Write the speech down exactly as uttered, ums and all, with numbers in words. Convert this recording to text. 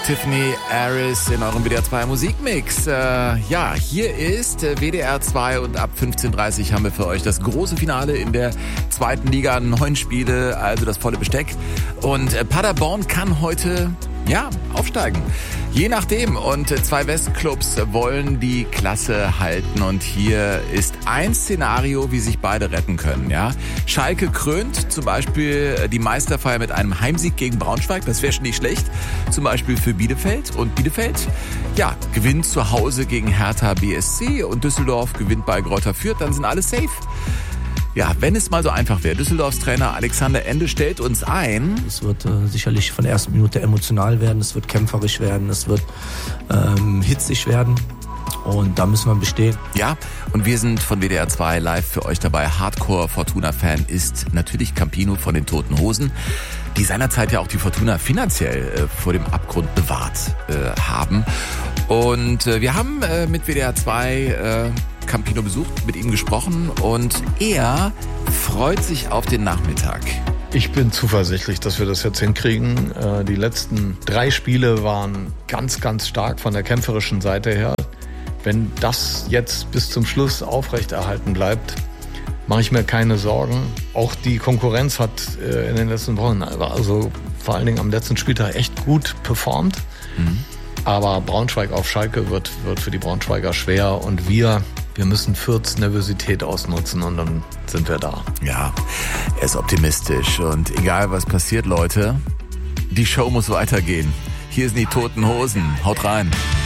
Tiffany Harris in eurem W D R zwei Musikmix. Äh, ja, hier ist W D R zwei und ab fünfzehn Uhr dreißig haben wir für euch das große Finale in der zweiten Liga. Neun Spiele, also das volle Besteck. Und äh, Paderborn kann heute, ja, aufsteigen. Je nachdem. Und zwei Westclubs wollen die Klasse halten. Und hier ist ein Szenario, wie sich beide retten können. Ja, Schalke krönt zum Beispiel die Meisterfeier mit einem Heimsieg gegen Braunschweig. Das wäre schon nicht schlecht. Zum Beispiel für Bielefeld. Und Bielefeld, ja, gewinnt zu Hause gegen Hertha B S C. Und Düsseldorf gewinnt bei Greuther Fürth. Dann sind alle safe. Ja, wenn es mal so einfach wäre. Düsseldorfs Trainer Alexander Ende stellt uns ein. Es wird äh, sicherlich von der ersten Minute emotional werden, es wird kämpferisch werden, es wird ähm, hitzig werden. Und da müssen wir bestehen. Ja, und wir sind von W D R zwei live für euch dabei. Hardcore-Fortuna-Fan ist natürlich Campino von den Toten Hosen, die seinerzeit ja auch die Fortuna finanziell äh, vor dem Abgrund bewahrt äh, haben. Und äh, wir haben äh, mit W D R zwei... Äh, Campino besucht, mit ihm gesprochen und er freut sich auf den Nachmittag. Ich bin zuversichtlich, dass wir das jetzt hinkriegen. Die letzten drei Spiele waren ganz, ganz stark von der kämpferischen Seite her. Wenn das jetzt bis zum Schluss aufrechterhalten bleibt, mache ich mir keine Sorgen. Auch die Konkurrenz hat in den letzten Wochen, also vor allen Dingen am letzten Spieltag, echt gut performt. Mhm. Aber Braunschweig auf Schalke wird, wird für die Braunschweiger schwer und wir... Wir müssen Fürths Nervosität ausnutzen und dann sind wir da. Ja, er ist optimistisch und egal was passiert, Leute, die Show muss weitergehen. Hier sind die Toten Hosen. Haut rein.